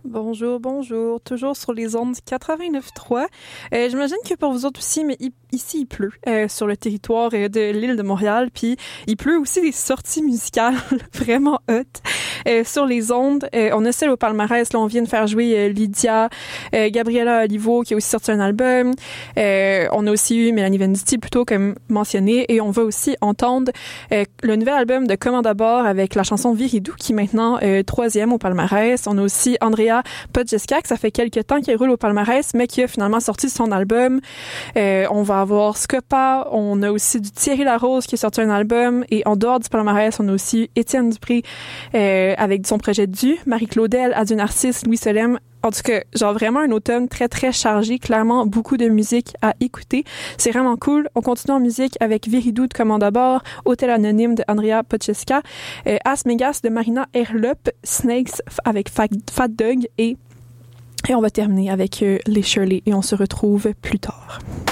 Bonjour, toujours sur les ondes 89.3. J'imagine que pour vous autres aussi, mais ici il pleut sur le territoire de l'île de Montréal, puis il pleut aussi des sorties musicales vraiment hot sur les ondes. On a celle au palmarès, là on vient de faire jouer Lydia, Gabriella Olivo qui a aussi sorti un album. On a aussi eu Mélanie Venditti plutôt comme mentionné, et on va aussi entendre le nouvel album de Commande à bord avec la chanson Viridou qui est maintenant 3e au palmarès. On a aussi Andrea Podjeska, que ça fait quelques temps qu'il roule au palmarès, mais qui a finalement sorti son album. On va avoir Scopa, on a aussi du Thierry Larose qui a sorti un album, et en dehors du palmarès, on a aussi Étienne Dupré avec son projet Du, Marie-Claudel, Adieu Narcisse, Louis Solem. En tout cas, genre vraiment un automne très, très chargé. Clairement, beaucoup de musique à écouter. C'est vraiment cool. On continue en musique avec Viridou de Commande à bord, Hôtel Anonyme de Andrea Podjeska, As Megas de Marina Herlop, Snakes avec Fat Dog, et on va terminer avec les Shirley, et on se retrouve plus tard.